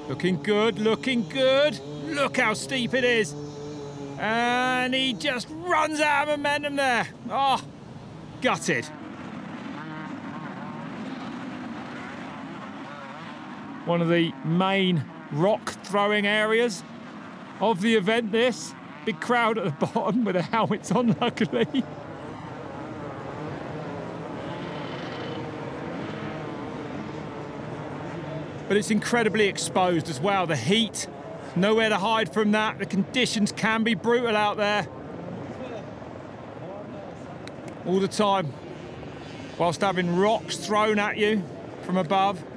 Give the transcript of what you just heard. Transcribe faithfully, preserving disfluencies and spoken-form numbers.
Looking good, looking good. Look how steep it is. And he just runs out of momentum there. Oh, gutted. One of the main rock throwing areas of the event, this. Big crowd at the bottom with their helmets on, luckily. But it's incredibly exposed as well. The heat, nowhere to hide from that. The conditions can be brutal out there. All the time, whilst having rocks thrown at you from above.